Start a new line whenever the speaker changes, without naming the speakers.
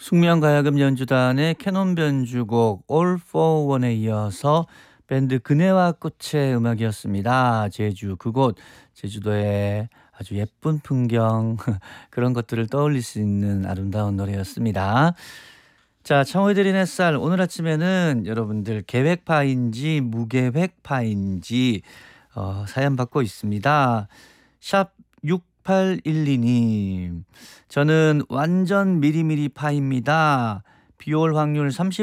숙명가야금 연주단의 캐논 변주곡 All for One에 이어서 밴드 그네와 꽃의 음악이었습니다. 제주 그곳 제주도의 아주 예쁜 풍경 그런 것들을 떠올릴 수 있는 아름다운 노래였습니다. 자, 청해드린 햇살 오늘 아침에는 여러분들 계획파인지 무계획파인지 사연 받고 있습니다. 샵 6812님. 저는 완전 미리미리 파입니다. 비올 확률